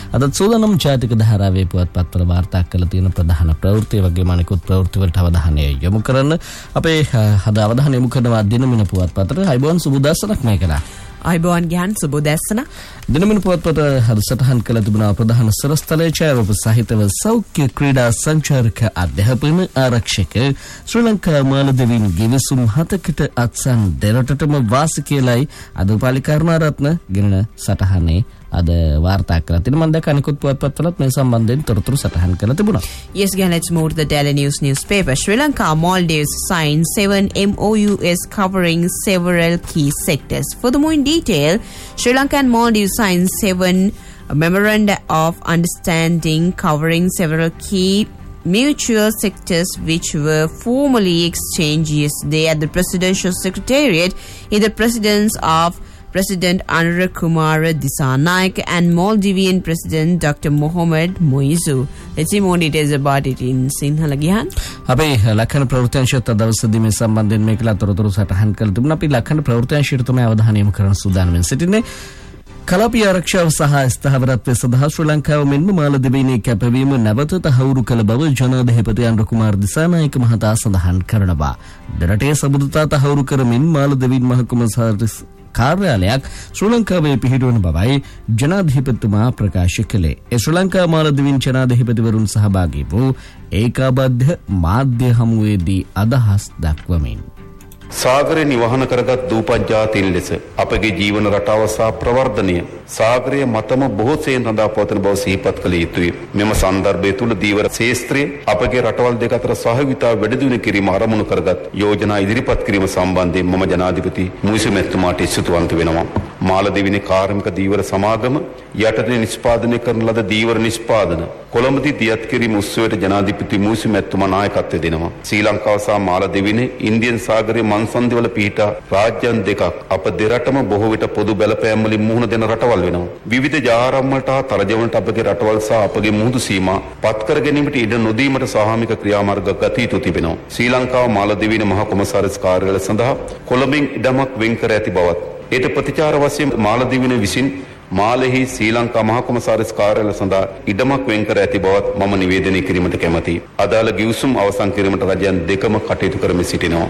අද සූදානම් ජාතික ධාරාවේ පුවත්පත්වල වාර්තා කළ තියෙන ප්‍රධාන ප්‍රවෘත්ති වගේම අනෙකුත් ප්‍රවෘත්ති වලට අවධානය යොමු කරන්න අපේ අද අවධානය යොමු කරනවා දිනමින පුවත්පතට. අයිබෝන් සුබදස්සනක් මේකලා. අයිබෝන් ගියන් සුබදස්සන. දිනමින පුවත්පත හද සටහන් කළ තිබුණා ප්‍රධාන සරස්තලයේ ඡායාරූප සහිතව සෞඛ්‍ය ක්‍රීඩා සංචාරක අධ්‍යාපන ආරක්ෂක ශ්‍රී ලංකා මාලදිවයින් ගිවිසුම් 7කට අත්සන් දෙරටටම වාසි කියලායි අද පාලිකාරුණාරත්න ගෙනන සටහනේ අද වාර්තා කරලා තිබෙනවා. මම දැක්ක අනිකුත් පුවත්පත්වලත් මේ සම්බන්ධයෙන් තොරතුරු සටහන් කරලා තිබුණා. Yes, again, let's move to the Daily News newspaper. Sri Lanka Maldives signed 7 MOUs covering several key sectors. Furthermore, in detail, Sri Lanka and Maldives signed 7 memoranda of understanding covering several key mutual sectors which were formally exchanged yesterday at the Presidential Secretariat in the presence of President Anura Kumara Dissanayake and Maldivian President Dr. Mohamed Moizu. Let's see more details about it in Sinhala Gihan. අපේ ලක්ෂණ ප්‍රවෘත්තිංශයත් දවසේදී මේ සම්බන්ධයෙන් මේකලා තොරතුරු සටහන් කළ තිබුණා. අපි ලක්ෂණ ප්‍රවෘත්තිංශයට තමයි අවධානය යොමු කරන සූදානම් සිටින්නේ. කලාපීය ආරක්ෂාව සහ ස්ථාවරත්වය සඳහා ශ්‍රී ලංකාව මෙන්ම මාලදිවයිනේ කැපවීම නැවත තහවුරු කළ බව ජනාධිපති අනුර කුමාර දිසානායක මහතා සඳහන් කරනවා. දෙරටේ සබඳතා තහවුරු කරමින් මාලදිවයින් මහ කොමසාරිස් කාර්යාලයක් ශ්‍රී ලංකාවේ පිහිටවන බවයි ජනාධිපතිතුමා ප්‍රකාශ කළේ. ශ්‍රී ලංකා මාලදිවයින් ජනාධිපතිවරුන් සහභාගී වූ ඒකාබද්ධ මාධ්‍ය හමුවේදී අදහස් දක්වමින් සාගරය නිවහන කරගත් දූපත් ජාතීන් ලෙස අපගේ ජීවන රටාව සහ ප්‍රවර්ධනය සාගරය මතම බොහෝ සෙයින් රඳා පවතින බව සිහිපත් කළ යුතුය. මෙම සන්දර්භය තුළ දීවර ශේෂ්ත්‍රයේ අපගේ රටවල් දෙක අතර සහයෝගිතාව වැඩි දියුණු කිරීම අරමුණු කරගත් යෝජනා ඉදිරිපත් කිරීම සම්බන්ධයෙන් මම ජනාධිපති මුයිසු මැතිතුමාට ස්තුතිවන්ත වෙනවා. මාලදිවයිනේ කාර්මික දීවර සමාගම යටතේ නිෂ්පාදනය කරන ලද දීවර නිෂ්පාදන කොළඹදී දියත් කිරීම උත්සවයට ජනාධිපති මුයිසු මැතිතුමා නායකත්වය දෙනවා. ශ්‍රී ලංකාව සහ මාලදිවයිනේ ඉන්දියන් සාගරයේ මන්සන්දිවල පිහිටා රාජ්‍යයන් දෙකක් අප දෙරටම බොහෝ විට පොදු බලපෑම් වලින් මුහුණ දෙන රටවල් වෙනවා. විවිධ ජාරම් වලට හා තරජවලට අපගේ රටවල් සහ අපගේ මුහුදු සීමා පත් කර ගැනීමට ඉඩ නොදීමට සාහමික ක්‍රියාමාර්ග ගත යුතු තිබෙනවා. ශ්‍රී ලංකාව මාලදිවයිනේ මහ කොමසාරිස් කාර්යාලය සඳහා කොළඹින් ඉඩමක් වෙන් කර ඇති බවත් ඒට ප්‍රතිචාර වශයෙන් මාලදිවයිනේ විසින් මාලෙහි ශ්‍රී ලංකා මහ කොමසාරිස් කාර්යාලය සඳහා ඉඩමක් වෙන් කර ඇති බවත් මම නිවේදනය කිරීමට කැමැතියි. අදාළ ගිවිසුම් අවසන් කිරීමට රජයන් දෙකම කටයුතු කරමින් සිටිනවා.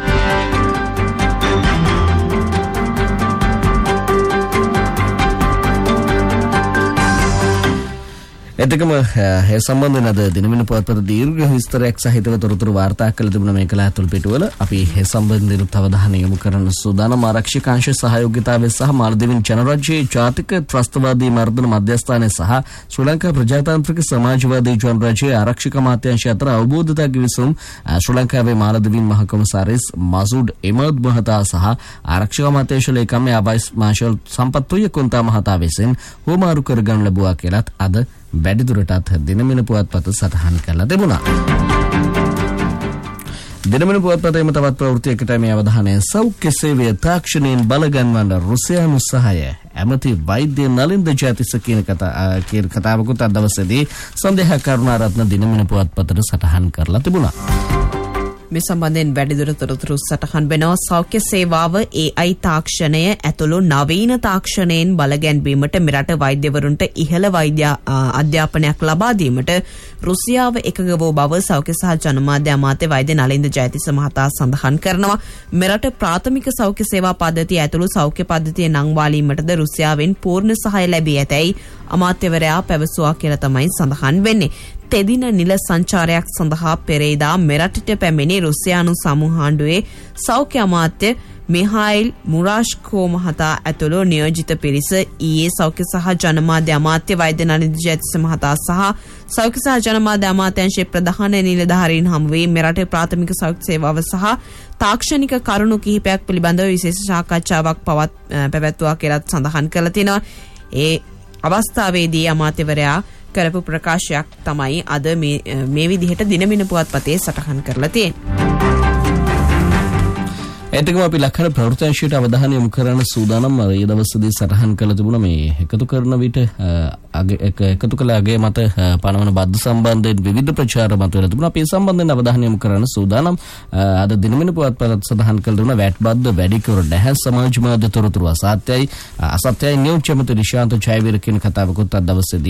එතකම ඒ සම්බන්ධයෙන් අද දිනමින පුවත්පත දීර්ඝ විස්තරයක් සහිතව තොරතුරු වාර්තා කළ තිබුණ මේ කළ ඇතුළු පිටුවල අපි ඒ සම්බන්ධයෙන් අවධානය යොමු කරන සූදානම් ආරක්ෂක අංශ සහයෝගිතාවය සහ මාලදිවයින් ජනරාජ්‍යයේ ජාතික ත්‍රස්තවාදී මර්දන මධ්‍යස්ථානය සහ ශ්‍රී ලංකා ප්‍රජාතාන්ත්‍රික සමාජවාදී ජනරාජ්‍යයේ ආරක්ෂක අමාත්‍යාංශය අතර අවබෝධතා ගිවිසුම් ශ්‍රී ලංකාවේ මාලදිවයින් මහ කොමසාරිස් මසූඩ් එමද් මහතා සහ ආරක්ෂක අමාත්‍යාංශ ලේකම් වයිස් මාර්ෂල් සම්පත්තුය කොන්තා මහතා විසින් හුවමාරු කරගනු ලැබුවා කියලත් අද වැඩිදුරටත් දිනමින පුවත්පත සටහන් කරලා තිබුණා. දිනමින පුවත්පතේම තවත් ප්‍රවෘත්තියකට මේ අවධානය සෞඛ්‍ය සේවය තාක්ෂණයෙන් බලගන්වන රුසියානු සහාය ඇමති වෛද්‍ය නලින්ද ජයතිස්ස කියන කතාවකුත් අද දවසේදී සන්දේහ කරුණාරත්න දිනමින පුවත්පතට සටහන් කරලා තිබුණා. මේ සම්බන්ධයෙන් වැඩිදුර තොරතුරු සටහන් වෙනවා. සෞඛ්‍ය සේවාව AI තාක්ෂණය ඇතුළු නවීන තාක්ෂණයෙන් බලගැන්වීමට මෙරට වෛද්‍යවරුන්ට ඉහළ වෛද්‍ය අධ්‍යාපනයක් ලබා දීමට රුසියාව එකඟ වූ බව සෞඛ්‍ය සහ ජනමාධ්‍ය අමාත්‍ය වෛද්‍ය නලින්ද ජයතිස්ස මහතා සඳහන් කරනවා. මෙරට ප්‍රාථමික සෞඛ්‍ය සේවා පද්ධතිය ඇතුළු සෞඛ්‍ය පද්ධතිය නංවාලීමටද රුසියාවෙන් පූර්ණ සහාය ලැබී ඇතැයි අමාත්‍යවරයා පැවසුවා කියලා තමයි සඳහන් වෙන්නේ. තෙදින නිල සංචාරයක් සඳහා පෙරේදා මෙරටට පැමිණි රුසියානු සමූහාණ්ඩුවේ සෞඛ්‍ය අමාත්‍ය මිහායිල් මුරාෂ්කෝ මහතා ඇතුළු නියෝජිත පිරිස ඊයේ සෞඛ්‍ය සහ ජනමාධ්‍ය අමාත්‍ය වෛද්‍ය නලින්ද ජයතිස්ස මහතා සහ සෞඛ්‍ය සහ ජනමාධ්‍ය අමාත්‍යාංශයේ ප්‍රධාන නිලධාරීන් හමුවේ මෙරටේ ප්‍රාථමික සෞඛ්‍ය සේවාව සහ තාක්ෂණික කරුණු කිහිපයක් පිළිබඳව විශේෂ සාකච්ඡාවක් පැවැත්වුවා කියලා සඳහන් කරලා තිනවා. ඒ අවස්ථාවේදී අමාත්‍යවරයා කරපු ප්‍රකාශයක් තමයි අද මේ විදිහට දිනමින පුවත්පතේ සටහන් කරලා තියෙන්නේ. එතකම අපි ලක්ෂණ ප්‍රවෘත්තිංශයට අවධානය යොමු කරන සූදානම් ඒ දවස්වලදී සටහන් කළ තිබුණා මේ එකතු කරන විට එකතු කළ අගය මත පනවන බද්ද සම්බන්ධයෙන් විවිධ ප්‍රචාර මතුවලා තිබුණා. අපි ඒ සම්බන්ධයෙන් අවධානය යොමු කරන සූදානම් අද දිනමින පුවත්පතට සටහන් කළ තිබුණා වැට් බද්ද වැඩි කර නැහැ සමාජ මාධ්‍ය තොරතුරු අසත්‍යයි නියෝජ්‍ය මත නිශාන්ත ජයවීර කියන කතාවකුත් අද දවසේ